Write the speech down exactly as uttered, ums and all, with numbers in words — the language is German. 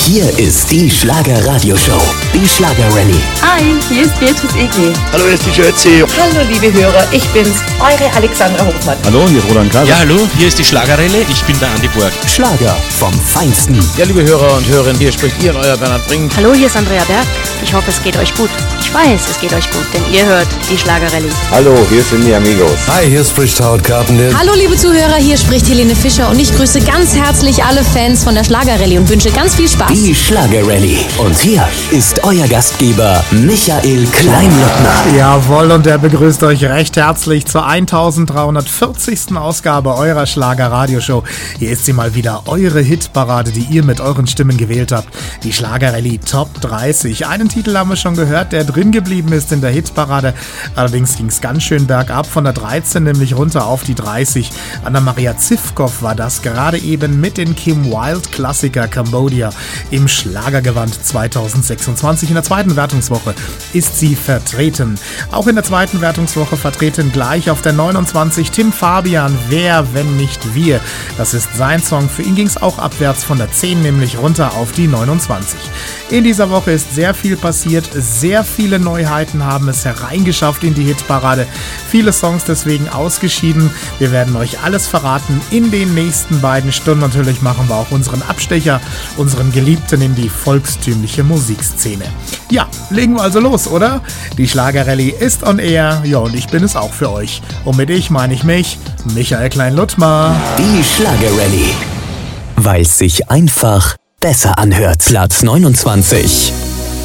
Hier ist die Schlager-Radio-Show, die Schlager-Rallye. Hi, hier ist Beatrice Egli. Hallo, hier ist die Jötzi. Hallo, liebe Hörer, ich bin's, eure Alexandra Hofmann. Hallo, hier ist Roland Kaiser. Ja, hallo, hier ist die Schlager-Rallye. Ich bin der Andi Borg. Schlager vom Feinsten. Ja, liebe Hörer und Hörerinnen, hier spricht ihr, euer Bernhard Brink. Hallo, hier ist Andrea Berg. Ich hoffe, es geht euch gut. Ich weiß, es geht euch gut, denn ihr hört die Schlager-Rallye. Hallo, hier sind die Amigos. Hi, hier spricht Howard Carpendale. Hallo, liebe Zuhörer, hier spricht Helene Fischer und ich grüße ganz herzlich alle Fans von der Schlager-Rallye und wünsche ganz viel Spaß. Die Schlager-Rallye. Und hier ist euer Gastgeber Michael Kleinlottner. Jawohl, und er begrüßt euch recht herzlich zur eintausenddreihundertvierzigsten Ausgabe eurer Schlager-Radio-Show. Hier ist sie mal wieder, eure Hitparade, die ihr mit euren Stimmen gewählt habt. Die Schlager-Rallye Top dreißig. Einen Titel haben wir schon gehört, der drin geblieben ist in der Hitparade. Allerdings ging es ganz schön bergab, von der dreizehn nämlich runter auf die dreißig. Anna-Maria Zivkov war das gerade eben mit den Kim Wilde-Klassiker Cambodia im Schlagergewand zweitausendsechsundzwanzig. In der zweiten Wertungswoche ist sie vertreten. Auch in der zweiten Wertungswoche vertreten gleich auf der neunundzwanzig Tim Fabian, Wer, wenn nicht wir. Das ist sein Song. Für ihn ging es auch abwärts von der zehn, nämlich runter auf die neunundzwanzig. In dieser Woche ist sehr viel passiert. Sehr viele Neuheiten haben es hereingeschafft in die Hitparade. Viele Songs deswegen ausgeschieden. Wir werden euch alles verraten in den nächsten beiden Stunden. Natürlich machen wir auch unseren Abstecher, unseren Geliebten in die volkstümliche Musikszene. Ja, legen wir also los, oder? Die Schlager-Rallye ist on air. Ja, und ich bin es auch für euch. Und mit ich meine ich mich, Michael Klein-Luttmer. Die Schlager-Rallye. Weil es sich einfach besser anhört. Platz neunundzwanzig.